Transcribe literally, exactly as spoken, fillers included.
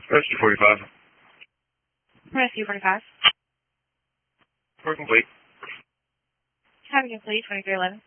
Rescue forty-five. Rescue forty-five. Report complete. Have a complete twenty-three eleven.